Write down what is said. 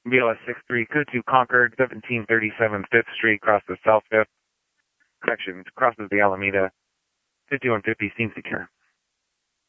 BLS 63, code 2 Concord, 1737 5th Street, crosses South 5th. Corrections, crosses the Alameda. 5150 seems secure.